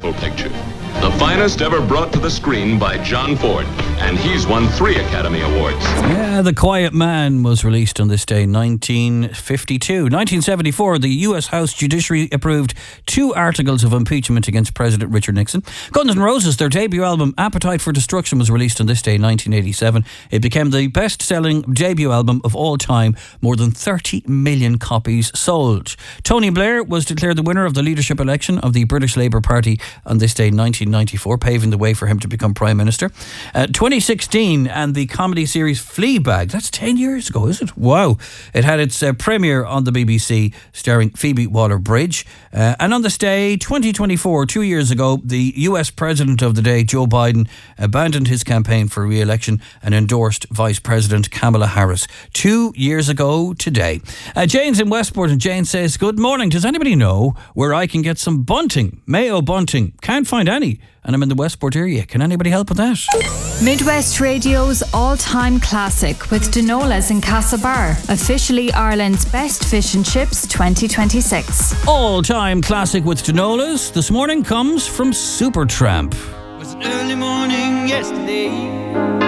wonderful picture. The finest ever brought to the screen by John Ford. And he's won 3 Academy Awards. Yeah, The Quiet Man was released on this day, 1952. 1974, the US House Judiciary approved 2 articles of impeachment against President Richard Nixon. Guns N' Roses, their debut album, Appetite for Destruction, was released on this day, 1987. It became the best-selling debut album of all time, more than 30 million copies sold. Tony Blair was declared the winner of the leadership election of the British Labour Party on this day, 1994, paving the way for him to become Prime Minister. 2016 and the comedy series Fleabag, that's 10 years ago, is it? Wow. It had its premiere on the BBC starring Phoebe Waller-Bridge. And on this day, 2024, 2 years ago, the US President of the day, Joe Biden, abandoned his campaign for re-election and endorsed Vice President Kamala Harris. 2 years ago today. Jane's in Westport, and Jane says, good morning. Does anybody know where I can get some bunting? Mayo bunting. Can't find any. And I'm in the Westport area. Can anybody help with that? Midwest Radio's all-time classic with Dinolas in Castlebar. Officially Ireland's best fish and chips 2026. All-time classic with Dinolas this morning comes from Supertramp. It was an early morning yesterday.